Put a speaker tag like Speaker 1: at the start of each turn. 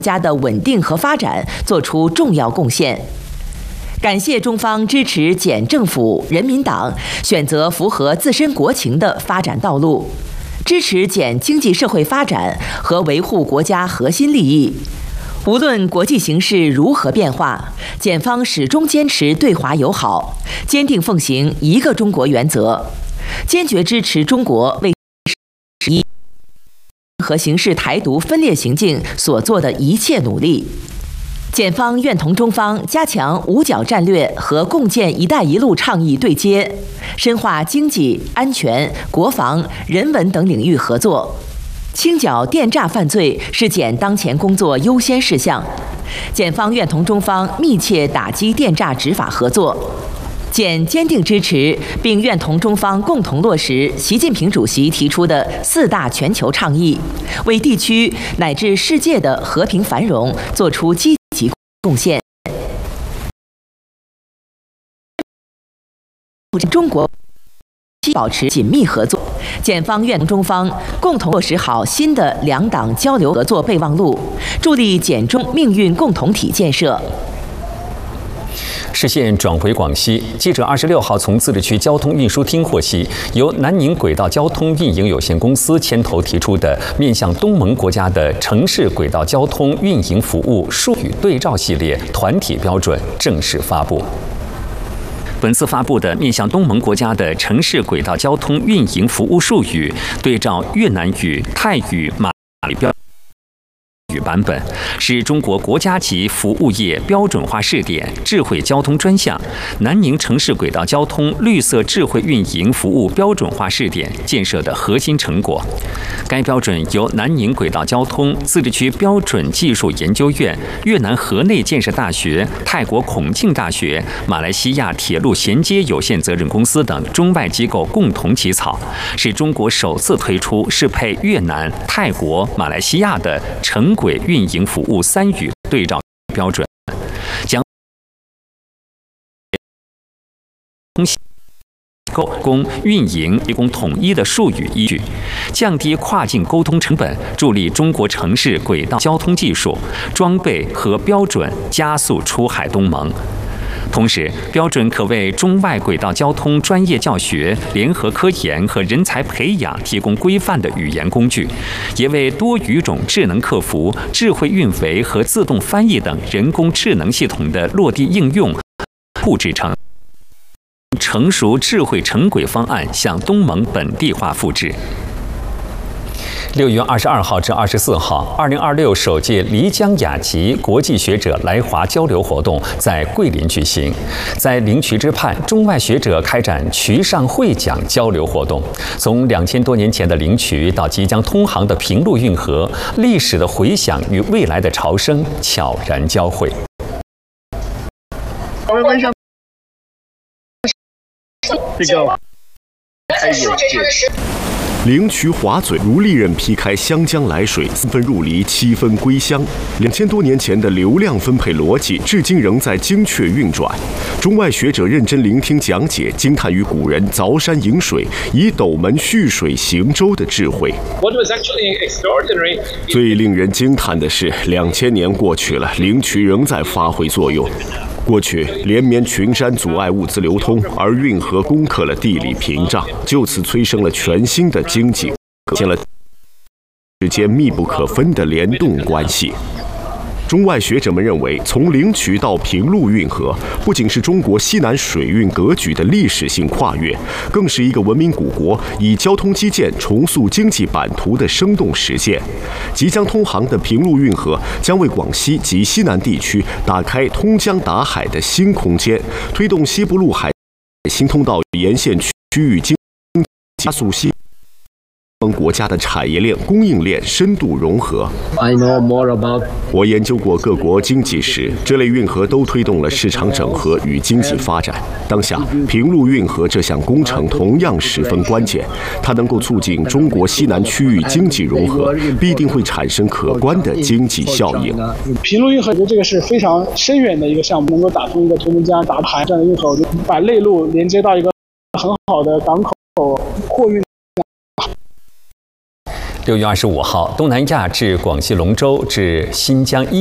Speaker 1: 家的稳定和发展做出重要贡献。感谢中方支持柬政府、人民党选择符合自身国情的发展道路，支持柬经济社会发展和维护国家核心利益。无论国际形势如何变化，柬方始终坚持对华友好，坚定奉行一个中国原则，坚决支持中国为任何形式台独分裂行径所做的一切努力。检方愿同中方加强五角战略和共建“一带一路”倡议对接，深化经济、安全、国防、人文等领域合作。清剿电诈犯罪是检当前工作优先事项，检方愿同中方密切打击电诈执法合作。检坚定支持，并愿同中方共同落实习近平主席提出的4大全球倡议，为地区乃至世界的和平繁荣做出积极贡献。中国保持紧密合作，检方愿同中方共同落实好新的两党交流合作备忘录，助力检中命运共同体建设。
Speaker 2: 视线转回广西，记者26号从自治区交通运输厅获悉，由南宁轨道交通运营有限公司牵头提出的面向东盟国家的城市轨道交通运营服务术语对照系列团体标准正式发布。本次发布的面向东盟国家的城市轨道交通运营服务术语，对照越南语、泰语、马来标语版本，是中国国家级服务业标准化试点智慧交通专项南宁城市轨道交通绿色智慧运营服务标准化试点建设的核心成果。该标准由南宁轨道交通自治区标准技术研究院、越南河内建设大学、泰国孔庆大学、马来西亚铁路衔接有限责任公司等中外机构共同起草，是中国首次推出适配越南、泰国、马来西亚的城轨运营服务3语对照标准，将供运营提供统一的术语依据，降低跨境沟通成本，助力中国城市轨道交通技术装备和标准加速出海东盟。同时，标准可为中外轨道交通专业教学、联合科研和人才培养提供规范的语言工具，也为多语种智能客服、智慧运维和自动翻译等人工智能系统的落地应用布置成熟智慧城轨方案向东盟本地化复制。6月22号至24号，2026首届漓江雅集国际学者来华交流活动在桂林举行。在灵渠之畔，中外学者开展渠上会讲交流活动，从2000多年前的灵渠到即将通航的平陆运河，历史的回响与未来的潮生悄然交汇。
Speaker 3: 灵渠滑嘴如利刃劈开湘江来水，3分入离，7分归乡。2000多年前的流量分配逻辑，至今仍在精确运转。中外学者认真聆听讲解，惊叹于古人凿山引水，以斗门蓄水行舟的智慧。最令人惊叹的是，2000年过去了，灵渠仍在发挥作用。过去连绵群山阻碍物资流通，而运河攻克了地理屏障，就此催生了全新的经济，可见了之间密不可分的联动关系。中外学者们认为，从灵渠到平陆运河，不仅是中国西南水运格局的历史性跨越，更是一个文明古国以交通基建重塑经济版图的生动实践。即将通航的平陆运河将为广西及西南地区打开通江达海的新空间，推动西部陆海新通道沿线区域经济加速西方国家的产业链、供应链深度融合。我研究过各国经济史，这类运河都推动了市场整合与经济发展。当下，平陆运河这项工程同样十分关键，它能够促进中国西南区域经济融合，必定会产生可观的经济效应。
Speaker 4: 平陆运河这个是非常深远的一个项目，能够打通一个图们江、达海这样的运河，把内陆连接到一个很好的港口货运。
Speaker 2: 6月25号，东南亚至广西龙州至新疆